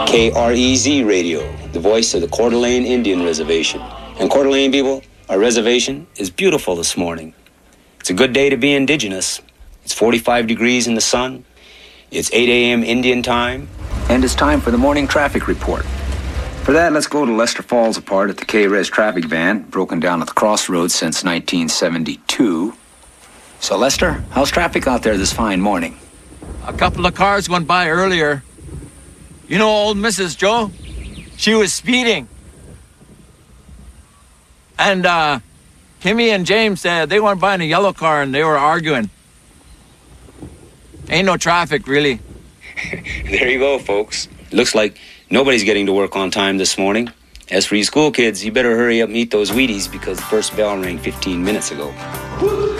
KREZ Radio, the voice of the Coeur d'Alene Indian Reservation. And Coeur d'Alene people, our reservation is beautiful this morning. It's a good day to be indigenous. It's 45 degrees in the sun. It's 8 a.m. Indian time. And it's time for the morning traffic report. For that, let's go to Lester Falls Apart at the KREZ traffic van, broken down at the crossroads since 1972. So, Lester, how's traffic out there this fine morning? A couple of cars went by earlier. You know old Mrs. Joe? She was speeding. And Kimmy and James, they went by in a yellow car and they were arguing. Ain't no traffic, really. There you go, folks. Looks like nobody's getting to work on time this morning. As for you school kids, you better hurry up and eat those Wheaties because the first bell rang 15 minutes ago.